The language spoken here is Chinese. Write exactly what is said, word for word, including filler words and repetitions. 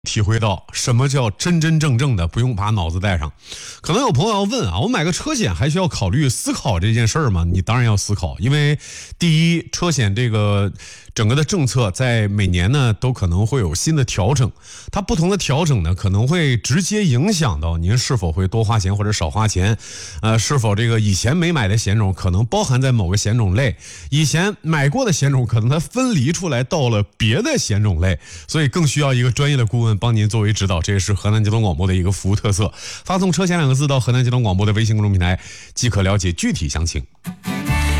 体会到什么叫真真正正的不用把脑子带上。可能有朋友要问啊，我买个车险还需要考虑思考这件事儿吗？你当然要思考，因为第一，车险这个整个的政策在每年呢都可能会有新的调整，它不同的调整呢可能会直接影响到您是否会多花钱或者少花钱，呃，是否这个以前没买的险种可能包含在某个险种类，以前买过的险种可能它分离出来到了别的险种类，所以更需要一个专业的顾问帮您作为指导，这也是河南交通广播的一个服务特色。发送车险两个字到河南交通广播的微信公众平台即可了解具体详情。